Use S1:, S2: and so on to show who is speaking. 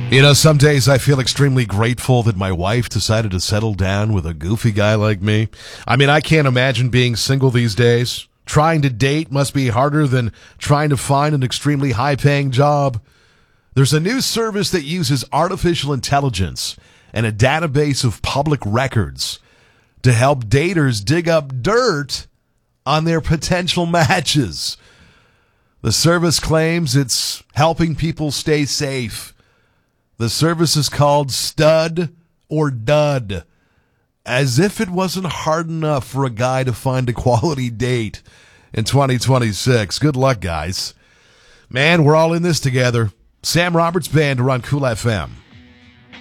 S1: You know, some days I feel extremely grateful that my wife decided to settle down with a goofy guy like me. I mean, I can't imagine being single these days. Trying to date must be harder than trying to find an extremely high-paying job. There's a new service that uses artificial intelligence and a database of public records to help daters dig up dirt on their potential matches. The service claims it's helping people stay safe. The service is called Stud or Dud, as if it wasn't hard enough for a guy to find a quality date in 2026. Good luck, guys. Man, we're all in this together. Sam Roberts Band around Cool FM.